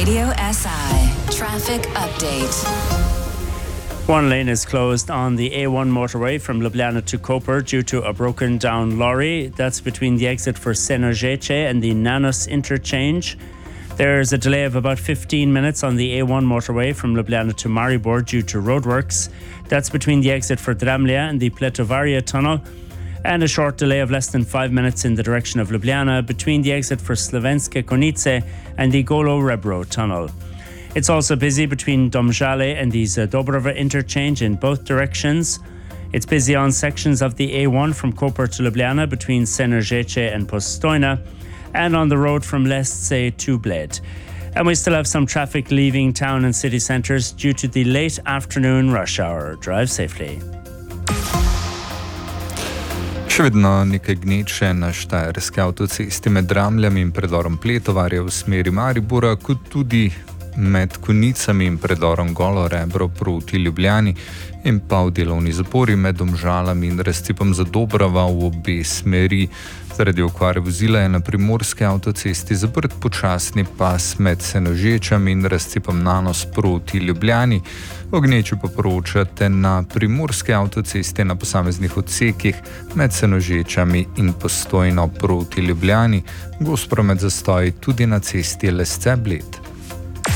Radio SI traffic update. One lane is closed on the A1 motorway from Ljubljana to Koper due to a broken down lorry. That's between the exit for Senožeče and the Nanos interchange. There's a delay of about 15 minutes on the A1 motorway from Ljubljana to Maribor due to roadworks. That's between the exit for Dramlja and the Pletovaria tunnel. And a short delay of less than 5 minutes in the direction of Ljubljana between the exit for Slovenske Konjice and the Golo-Rebro tunnel. It's also busy between Domžale and the Dobrova interchange in both directions. It's busy on sections of the A1 from Koper to Ljubljana between Senožeče and Postojna, and on the road from Lesce to Bled. And we still have some traffic leaving town and city centres due to the late afternoon rush hour. Drive safely. Še vedno nekaj gneče na štajerski avtocesti med Dramljami in predorom Pletovarja v smeri Maribora, kot tudi med Konjicami in predorom Golo Rebro proti Ljubljani in pa v delovni zapori med Domžalami in razcepom za Dobrava v obe smeri. Zaradi okvare vozila je na primorski avtocesti zaprt počasni pas med Senožečami in razcepom Nanos proti Ljubljani. O gneči pa poročate na primorski avtocesti na posameznih odsekih med Senožečami in Postojno proti Ljubljani. Gost promet zastoji tudi na cesti Lesce Bled.